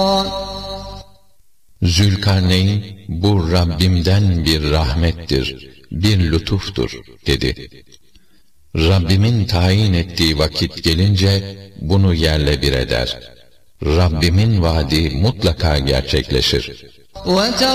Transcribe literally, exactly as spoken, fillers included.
Zülkarneyn, bu Rabbimden bir rahmettir, bir lütuftur dedi. Rabbimin tayin ettiği vakit gelince bunu yerle bir eder. Rabbimin vaadi mutlaka gerçekleşir.